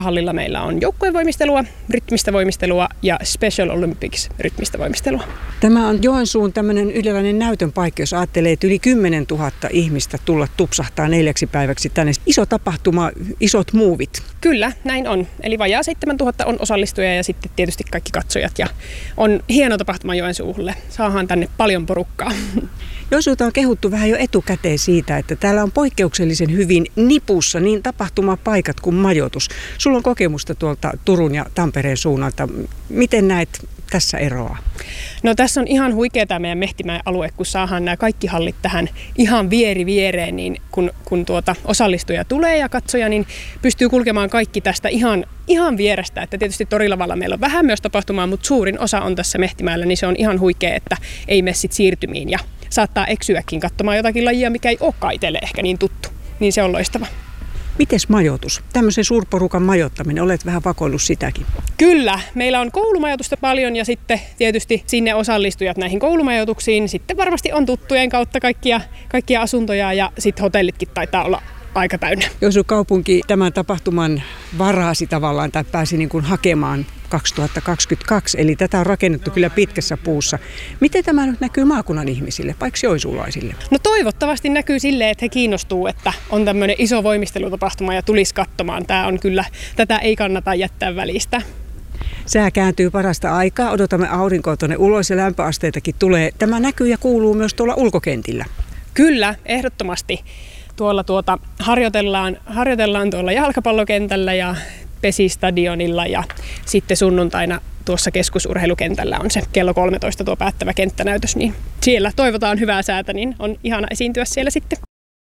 Hallilla meillä on joukkuevoimistelua, rytmistä voimistelua ja Special Olympics rytmistä voimistelua. Tämä on Joensuun tämmöinen yleinen näytön paikka, jos ajattelee, että yli 10 000 ihmistä tulla tupsahtaa 4 päiväksi tänne. Iso tapahtuma, isot muuvit. Kyllä, näin on. Eli vajaa 7 000 on osallistujia ja sitten tietysti kaikki katsojat. Ja on hieno tapahtuma Joensuulle. Saadaan tänne paljon porukkaa. Joensuuta on kehuttu vähän jo etukäteen siitä, että täällä on poikkeuksellisen hyvin nipussa niin tapahtumapaikat kuin majoitus. Sulla on kokemusta tuolta Turun ja Tampereen suunnalta. Miten näet tässä eroa? No tässä on ihan huikea tämä meidän Mehtimäen alue, kun saadaan nämä kaikki hallit tähän ihan viereen, niin kun osallistuja tulee ja katsoja, niin pystyy kulkemaan kaikki tästä ihan vierestä. Että tietysti Torilavalla meillä on vähän myös tapahtumaa, mutta suurin osa on tässä Mehtimäellä, niin se on ihan huikea, että ei mene sit siirtymiin ja saattaa eksyäkin katsomaan jotakin lajia, mikä ei olekaan itselle ehkä niin tuttu. Niin se on loistava. Mites majoitus? Tämmöisen suurporukan majoittaminen, olet vähän vakoillut sitäkin. Kyllä, meillä on koulumajoitusta paljon ja sitten tietysti sinne osallistujat näihin koulumajoituksiin. Sitten varmasti on tuttujen kautta kaikkia asuntoja ja sitten hotellitkin taitaa olla aika täynnä. Joensuun kaupunki tämän tapahtuman varasi tavallaan tai pääsi niin kuin hakemaan 2022, eli tätä on rakennettu kyllä pitkässä puussa. Miten tämä nyt näkyy maakunnan ihmisille, paitsi joensuulaisille? No toivottavasti näkyy silleen, että he kiinnostuu, että on tämmöinen iso voimistelutapahtuma ja tulisi katsomaan. Tämä on kyllä, tätä ei kannata jättää välistä. Sää kääntyy parasta aikaa, odotamme aurinkoa tuonne ulos ja lämpöasteitakin tulee. Tämä näkyy ja kuuluu myös tuolla ulkokentillä. Kyllä, ehdottomasti. Tuolla harjoitellaan tuolla jalkapallokentällä ja Pesistadionilla ja sitten sunnuntaina tuossa keskusurheilukentällä on se kello 13 tuo päättävä kenttänäytös, niin siellä toivotaan hyvää säätä, niin on ihana esiintyä siellä sitten.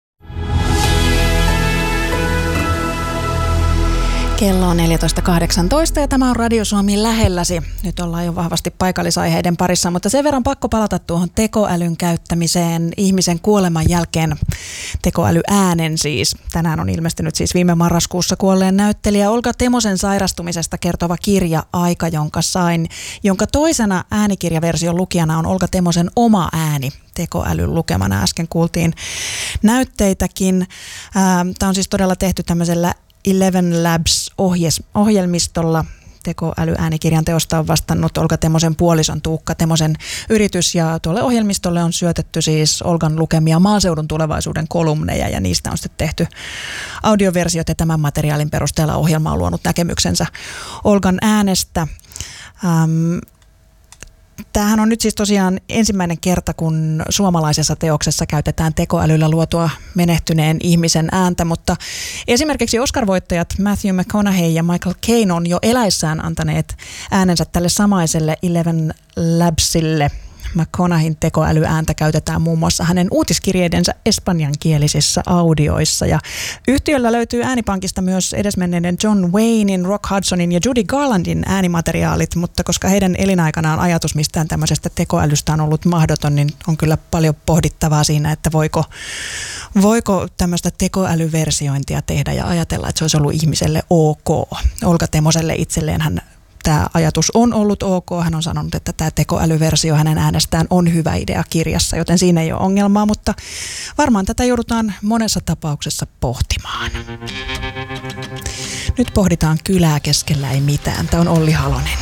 Kello on 14.18 ja tämä on Radio Suomi lähelläsi. Nyt ollaan jo vahvasti paikallisaiheiden parissa, mutta sen verran pakko palata tuohon tekoälyn käyttämiseen ihmisen kuoleman jälkeen. Tekoälyäänen siis. Tänään on ilmestynyt siis viime marraskuussa kuolleen näyttelijä Olga Temosen sairastumisesta kertova kirja Aika, jonka sain, jonka toisena äänikirjaversion lukijana on Olga Temosen oma ääni tekoälyn lukemana. Äsken kuultiin näytteitäkin. Tämä on siis todella tehty tämmöisellä 11 Labs-ohjelmistolla. Tekoälyäänikirjan teosta on vastannut Olga Temosen puolison Tuukka Temosen yritys ja tuolle ohjelmistolle on syötetty siis Olgan lukemia maaseudun tulevaisuuden kolumneja ja niistä on sitten tehty audioversiot ja tämän materiaalin perusteella ohjelma on luonut näkemyksensä Olgan äänestä. Tämähän on nyt siis tosiaan ensimmäinen kerta, kun suomalaisessa teoksessa käytetään tekoälyllä luotua menehtyneen ihmisen ääntä, mutta esimerkiksi Oscar-voittajat Matthew McConaughey ja Michael Caine on jo eläissään antaneet äänensä tälle samaiselle 11 Labsille. McConaugheyn tekoälyääntä käytetään muun muassa hänen uutiskirjeidensä espanjankielisissä audioissa. Ja yhtiöllä löytyy äänipankista myös edesmenneiden John Waynein, Rock Hudsonin ja Judy Garlandin äänimateriaalit, mutta koska heidän elinaikanaan ajatus mistään tämmöisestä tekoälystä on ollut mahdoton, niin on kyllä paljon pohdittavaa siinä, että voiko tämmöistä tekoälyversiointia tehdä ja ajatella, että se olisi ollut ihmiselle ok. Olga Temoselle itselleen tämä ajatus on ollut ok. Hän on sanonut, että tämä tekoälyversio hänen äänestään on hyvä idea kirjassa, joten siinä ei ole ongelmaa, mutta varmaan tätä joudutaan monessa tapauksessa pohtimaan. Nyt pohditaan Kylää keskellä ei mitään. Tämä on Olli Halonen.